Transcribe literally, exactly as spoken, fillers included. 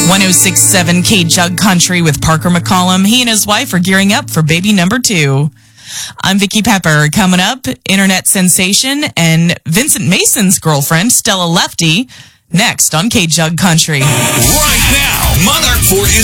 one oh six point seven K Jug Country with Parker McCollum. He and his wife are gearing up for baby number two. I'm Vicky Pepper. Coming up, internet sensation and Vincent Mason's girlfriend, Stella Lefty, next on K Jug Country. Right now, Monarch four is